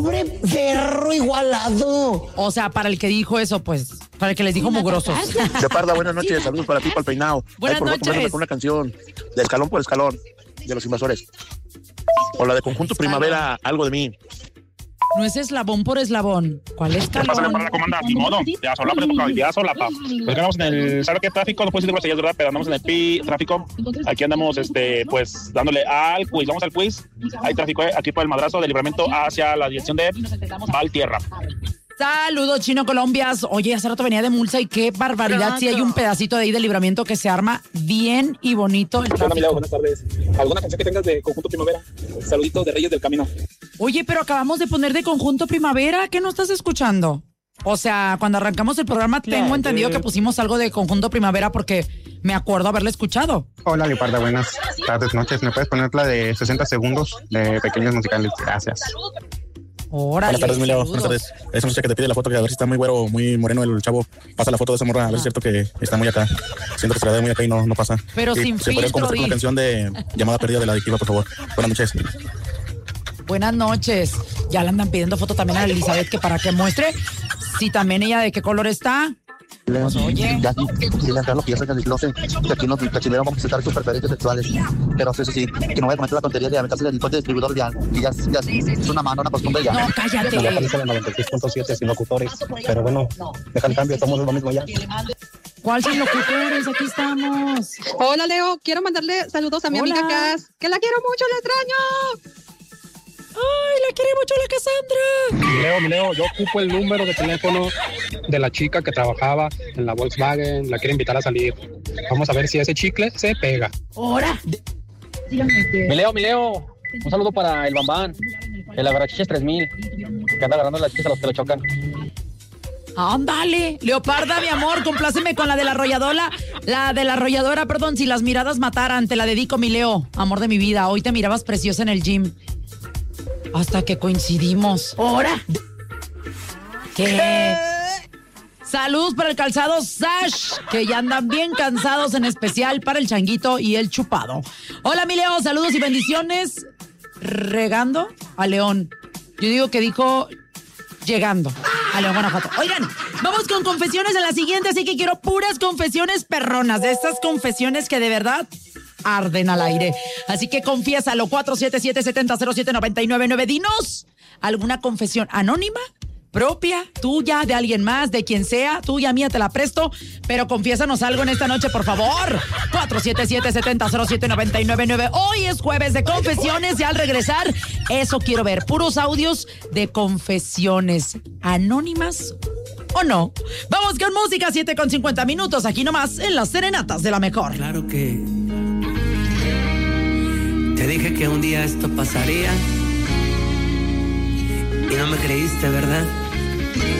Pobre perro igualado. O sea, para el que dijo eso, pues, para el que les dijo mugrosos. Chaparda, buenas noches, saludos para ti, para el peinado. Buenas por favor, noches. coméntame con una canción de Escalón por Escalón, de Los Invasores. O la de Conjunto Primavera, Algo de mí. No es eslabón por eslabón. ¿Cuál es ¿Qué pasa, para la comanda? Ni modo, ya solapa, ya solapa. Pues andamos en el, ¿sabe qué tráfico? No puedo decir groserías, ¿verdad? Pero andamos en el tráfico. Aquí andamos, pues, dándole al quiz. Vamos al quiz. Hay tráfico aquí por el Madrazo de Libramiento hacia la dirección de Valtierra. Saludos, Chino Colombias. Oye, hace rato venía de Mulsa y qué barbaridad. Si hay un pedacito de ahí de Libramiento que se arma bien y bonito el tráfico. Buenas tardes. ¿Alguna canción que tengas de Conjunto Primavera? Saluditos de Reyes del Camino. Oye, pero acabamos de poner de Conjunto Primavera. ¿Qué no estás escuchando? O sea, cuando arrancamos el programa tengo entendido que pusimos algo de Conjunto Primavera porque me acuerdo haberla escuchado. Hola, Leoparda, buenas tardes, noches. ¿Me puedes poner la de 60 segundos de Pequeños Musicales? Gracias. Órale, Buenas tardes, mi Leo. saludos. Buenas tardes. Esa muchacha que te pide la foto, que a ver si está muy güero, muy moreno el chavo. Pasa la foto de esa morra, a ver si es cierto que está muy acá. Siento que se la ve muy acá y no pasa. Pero Y sin se podría filtro, conversar con la canción de Llamada Perdida de la Adictiva, por favor. Buenas noches. Buenas noches. Ya le andan pidiendo foto también a Elizabeth que para que muestre si también ella de qué color está. Pues, oye. Ya, dile a Carlos que ya saca del closet, que aquí nos cachileros vamos a aceptar sus preferencias sexuales. Pero eso sí, que no voy a cometer la tontería de aventarse el puente distribuidor vial. Y ya es una mano, una costumbre ya. No, cállate. La localiza de 96.7 sin locutores. Pero bueno, deja el cambio, somos lo mismo ya. ¿Cuál sin locutores? Aquí estamos. Hola, Leo. Quiero mandarle saludos a mi amiga Cass, que la quiero mucho, la extraño. ¡Ay, la quiere mucho la Cassandra! Mi Leo, yo ocupo el número de teléfono de la chica que trabajaba en la Volkswagen, la quiero invitar a salir. Vamos a ver si ese chicle se pega. ¡Hora! Mi Leo, un saludo para el Bambán, el Abrachiches 3000, que anda agarrando las chicas a los que lo chocan. ¡Ándale! Leoparda, mi amor, compláceme con la de la arrolladora, perdón, si las miradas mataran, te la dedico, mi Leo, amor de mi vida, hoy te mirabas preciosa en el gym. Hasta que coincidimos. ¡Hora! ¿Qué? Saludos para el calzado Sash, que ya andan bien cansados, en especial para el changuito y el chupado. Hola, mi Leo, saludos y bendiciones. Regando a León. Yo digo que dijo llegando a León, Guanajuato. Oigan, vamos con confesiones en la siguiente, así que quiero puras confesiones perronas, de estas confesiones que de verdad arden al aire. Así que confiésalo, 477-7007-999. Dinos alguna confesión anónima, propia, tuya, de alguien más, de quien sea, tuya, mía, te la presto, pero confiésanos algo en esta noche, por favor. 477-7007-999. Hoy es jueves de confesiones y al regresar, eso quiero ver, puros audios de confesiones anónimas o no. Vamos con música, 7:50 aquí nomás en las serenatas de la mejor. Claro que te dije que un día esto pasaría y no me creíste, ¿verdad?